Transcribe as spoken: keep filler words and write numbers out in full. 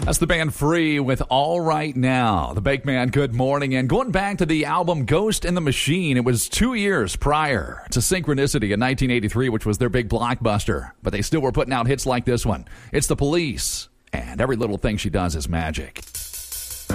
That's the band Free with All Right Now. The Bake Man, good morning. And going back to the album Ghost in the Machine, it was two years prior to Synchronicity in nineteen eighty-three, which was their big blockbuster. But they still were putting out hits like this one. It's The Police, and Every Little Thing She Does Is Magic.